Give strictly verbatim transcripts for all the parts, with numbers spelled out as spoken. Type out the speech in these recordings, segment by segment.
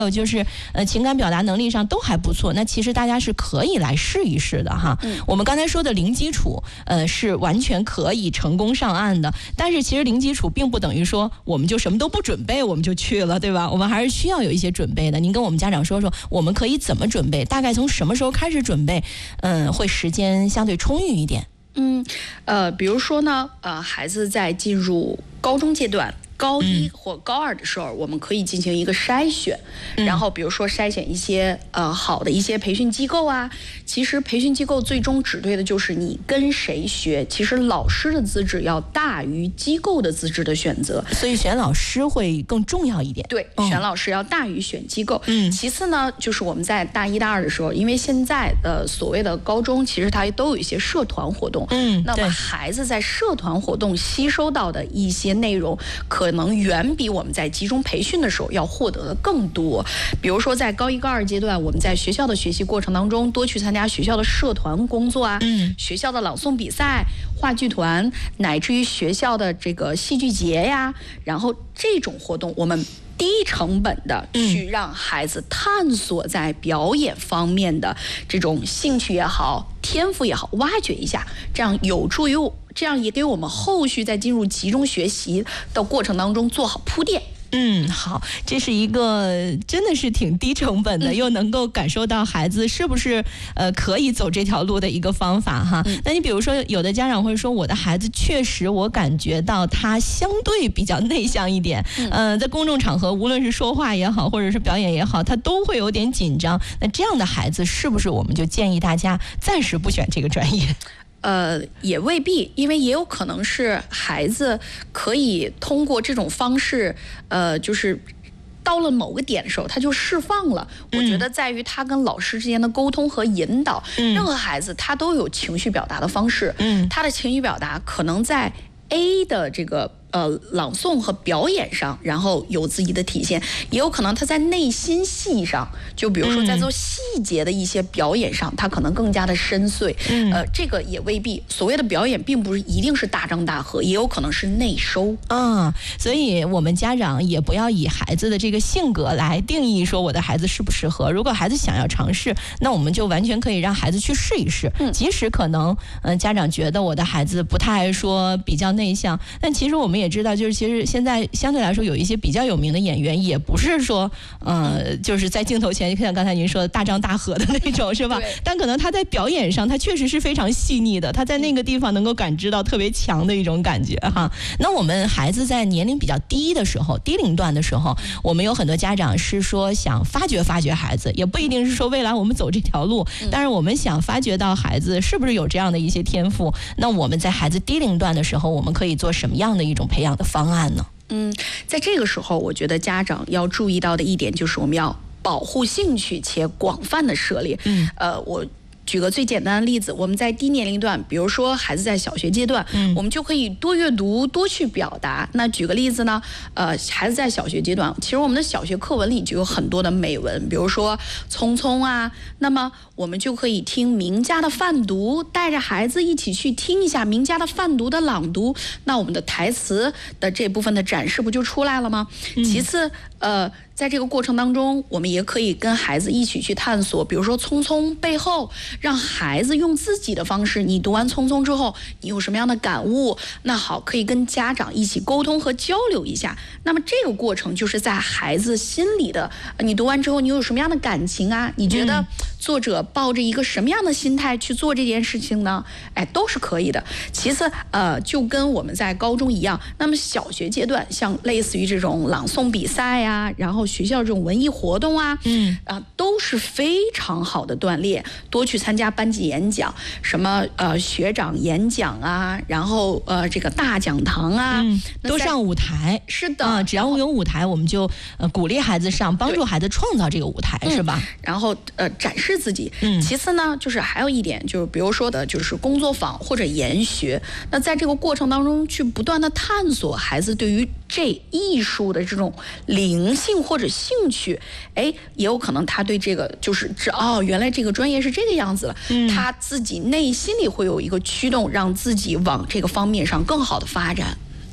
有就是呃情感表达能力上都还不错，那其实大家是可以来试一试的哈。嗯、我们刚才说的零基础，呃是完全可以成功上岸的，但是其实零基础并不等于说我们就什么都不准备我们就去了，对吧？我们还是需要有一些准备的。您跟我们家长说说，我们可以怎么准备？大概从什么时候开始准备？嗯、呃，会时间相对充裕一点。 嗯，呃，比如说呢，呃，孩子在进入高中阶段。高一或高二的时候，我们可以进行一个筛选，嗯、然后比如说筛选一些呃好的一些培训机构啊。其实培训机构最终指对的就是你跟谁学，其实老师的资质要大于机构的资质的选择， 所以选老师会更重要一点。 对，嗯、选老师要大于选机构。嗯，其次呢，就是我们在大一大二的时候，因为现在的所谓的高中，其实它都有一些社团活动。嗯，那么孩子在社团活动吸收到的一些内容，可可能远比我们在集中培训的时候要获得的更多。比如说在高一高二阶段，我们在学校的学习过程当中多去参加学校的社团工作啊，嗯，学校的朗诵比赛、话剧团，乃至于学校的这个戏剧节呀，然后这种活动我们低成本的去让孩子探索在表演方面的这种兴趣也好、天赋也好，挖掘一下，这样有助于这样也给我们后续在进入集中学习的过程当中做好铺垫。 嗯，好，这是一个真的是挺低成本的，嗯、又能够感受到孩子是不是呃可以走这条路的一个方法哈。嗯、那你比如说，有的家长会说，我的孩子确实我感觉到他相对比较内向一点，嗯、呃，在公众场合无论是说话也好，或者是表演也好，他都会有点紧张。那这样的孩子，是不是我们就建议大家暂时不选这个专业？ 呃，也未必，因为也有可能是孩子可以通过这种方式，呃，就是到了某个点的时候，他就释放了。嗯、我觉得在于他跟老师之间的沟通和引导。嗯、任何孩子他都有情绪表达的方式，嗯、他的情绪表达可能在 A 的这个。呃，朗诵和表演上，然后有自己的体现，也有可能他在内心戏上，就比如说在做细节的一些表演上，他可能更加的深邃。嗯、呃，这个也未必。所谓的表演，并不是一定是大张大合，也有可能是内收。 嗯，所以我们家长也不要以孩子的这个性格来定义说我的孩子适不适合。如果孩子想要尝试，那我们就完全可以让孩子去试一试。嗯，即使可能，嗯、呃，家长觉得我的孩子不太爱说，比较内向，但其实我们也知道，就是其实现在相对来说有一些比较有名的演员，也不是说呃就是在镜头前像刚才您说的大张大合的那种，是吧？但可能他在表演上他确实是非常细腻的，他在那个地方能够感知到特别强的一种感觉哈。那我们孩子在年龄比较低的时候，低龄段的时候，我们有很多家长是说想发掘发掘孩子，也不一定是说未来我们走这条路，但是我们想发掘到孩子是不是有这样的一些天赋。那我们在孩子低龄段的时候，我们可以做什么样的一种培养的方案呢？ 嗯，在这个时候，我觉得家长要注意到的一点就是我们要保护兴趣且广泛的涉猎。嗯，呃，我。举个最简单的例子，我们在低年龄段，比如说孩子在小学阶段，嗯，我们就可以多阅读，多去表达。那举个例子呢，呃，孩子在小学阶段，其实我们的小学课文里就有很多的美文，比如说《匆匆》啊，那么我们就可以听名家的范读，带着孩子一起去听一下名家的范读的朗读，那我们的台词的这部分的展示不就出来了吗？嗯、其次，呃。在这个过程当中，我们也可以跟孩子一起去探索，比如说《匆匆》背后，让孩子用自己的方式，你读完《匆匆》之后，你有什么样的感悟？那好，可以跟家长一起沟通和交流一下。那么这个过程就是在孩子心里的，你读完之后，你有什么样的感情啊？你觉得作者抱着一个什么样的心态去做这件事情呢？哎，都是可以的。其次，呃，就跟我们在高中一样，那么小学阶段，像类似于这种朗诵比赛呀、啊，然后学校这种文艺活动啊，嗯啊，都是非常好的锻炼。多去参加班级演讲，什么呃学长演讲啊，然后呃这个大讲堂啊， 嗯、都上舞台。 是的， 啊，只要有舞台，我们就呃鼓励孩子上，帮助孩子创造这个舞台，是吧？ 然后呃展示自己。嗯。其次呢，就是还有一点，就是比如说的，就是工作坊或者研学。那在这个过程当中，去不断的探索孩子对于这艺术的这种灵性或者兴趣，哎，也有可能他对这个就是这哦，原来这个专业是这个样子了，嗯，他自己内心里会有一个驱动，让自己往这个方面上更好的发展。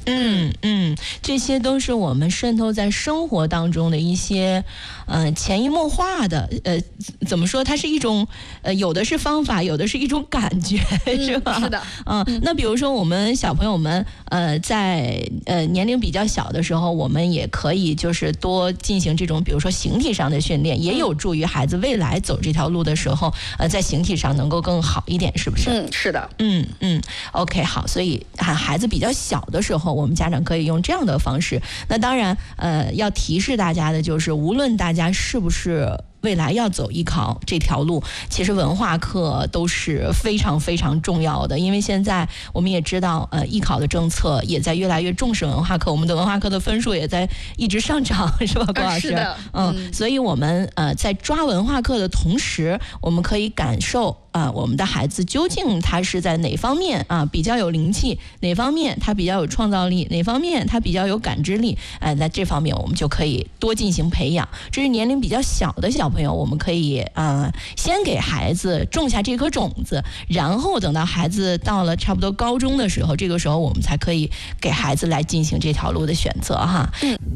嗯嗯，这些都是我们渗透在生活当中的一些，呃，潜移默化的，呃，怎么说？它是一种，呃，有的是方法，有的是一种感觉， 嗯、 是吧？ 是的。 嗯，那比如说我们小朋友们，呃，在呃年龄比较小的时候，我们也可以就是多进行这种，比如说形体上的训练，也有助于孩子未来走这条路的时候，呃，在形体上能够更好一点，是不是？ 嗯，是的。 嗯嗯 ，OK， 好，所以孩孩子比较小的时候，我们家长可以用这样的方式。那当然，呃，要提示大家的就是，无论大家是不是未来要走艺考这条路，其实文化课都是非常非常重要的。因为现在我们也知道，呃，艺考的政策也在越来越重视文化课，我们的文化课的分数也在一直上涨，是吧，郭老师？ 是的。 嗯，嗯所以我们呃在抓文化课的同时，我们可以感受。啊，我们的孩子究竟他是在哪方面啊比较有灵气，哪方面他比较有创造力，哪方面他比较有感知力？哎、呃，在这方面我们就可以多进行培养。这是年龄比较小的小朋友，我们可以啊、呃、先给孩子种下这颗种子，然后等到孩子到了差不多高中的时候，这个时候我们才可以给孩子来进行这条路的选择哈。 嗯。